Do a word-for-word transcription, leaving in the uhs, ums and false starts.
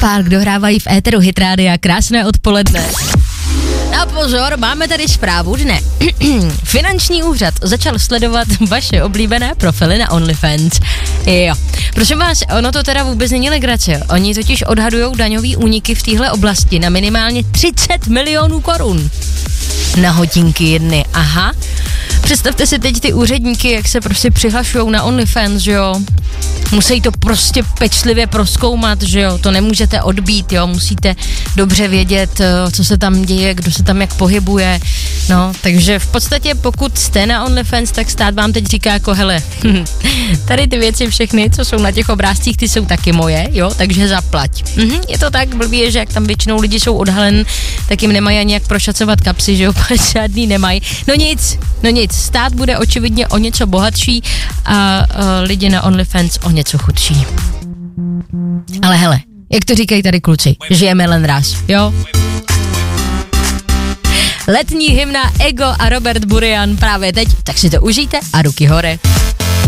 Park dohrávají v éteru Hit Rádia. Krásné odpoledne. A pozor, máme tady zprávu, že ne. Finanční úřad začal sledovat vaše oblíbené profily na OnlyFans. Jo. Prosím vás, ono to teda vůbec není legrace. Oni totiž odhadujou daňový úniky v téhle oblasti na minimálně třicet milionů korun. Na hodinky jedny, aha. Představte si teď ty úředníky, jak se prostě přihlašujou na OnlyFans, že jo. Musí to prostě pečlivě prozkoumat, že jo, to nemůžete odbít, jo, musíte dobře vědět, co se tam děje, kdo se tam jak pohybuje, no, takže v podstatě pokud jste na OnlyFans, tak stát vám teď říká jako, hele, tady ty věci všechny, co jsou na těch obrázcích, ty jsou taky moje, jo, takže zaplať. Mhm, je to tak blbě, že jak tam většinou lidi jsou odhalen, tak jim nemají ani jak prošacovat kapsy, že jo, žádný nemají, no nic, no nic, stát bude očividně o něco bohatší a, a lidi na OnlyFans o něco chudší. Ale hele, jak to říkají tady kluci, žijeme len raz, jo? Letní hymna Ego a Robert Burian právě teď, tak si to užijte a ruky hore.